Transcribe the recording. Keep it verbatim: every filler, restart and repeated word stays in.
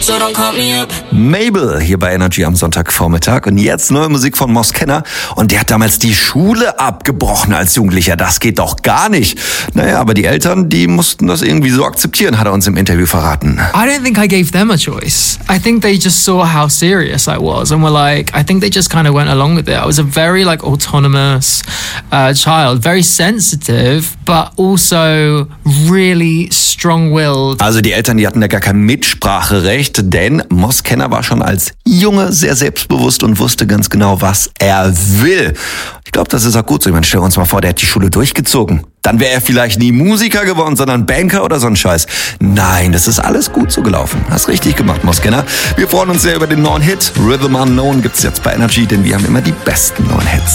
so don't call me up. Mabel hier bei Energy am Sonntagvormittag und jetzt neue Musik von Mos Kenner und der hat damals die Schule abgebrochen als Jugendlicher. Das geht doch gar nicht. Naja, aber die Eltern, die mussten das irgendwie so akzeptieren, hat er uns im Interview verraten. I don't think I gave them a choice. I think they just saw how serious I was and were like, I think they just kind of went along with it. I was a very like autonomous uh, child, very sensitive, but also really strong-willed. Also die Eltern, die hatten da gar kein Mitspracherecht, denn Mos Kenner war schon als Junge sehr selbstbewusst und wusste ganz genau, was er will. Ich glaube, das ist auch gut so. Ich meine, stellen wir uns mal vor, der hat die Schule durchgezogen. Dann wäre er vielleicht nie Musiker geworden, sondern Banker oder so ein Scheiß. Nein, das ist alles gut so gelaufen. Hast richtig gemacht, Mos Kenner. Wir freuen uns sehr über den neuen Hit. Rhythm Unknown gibt's jetzt bei Energy, denn wir haben immer die besten neuen Hits.